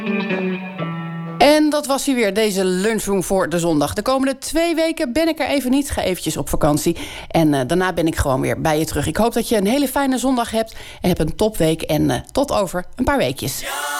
En dat was hij weer, deze lunchroom voor de zondag. De komende 2 weken ben ik er even niet. Ga eventjes op vakantie. En daarna ben ik gewoon weer bij je terug. Ik hoop dat je een hele fijne zondag hebt. En heb een topweek. En tot over een paar weekjes.